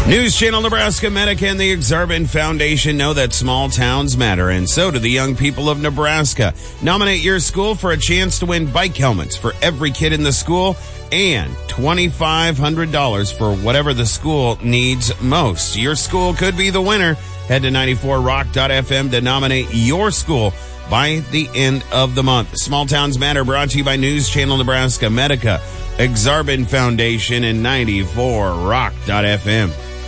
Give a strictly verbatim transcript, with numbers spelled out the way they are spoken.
News Channel Nebraska, Medica, and the Exarban Foundation know that small towns matter, and so do the young people of Nebraska. Nominate your school for a chance to win bike helmets for every kid in the school and twenty-five hundred dollars for whatever the school needs most. Your school could be the winner. Head to ninety-four rock dot f m to nominate your school by the end of the month. Small Towns Matter, brought to you by News Channel Nebraska, Medica, Exarban Foundation, and ninety-four rock dot f m.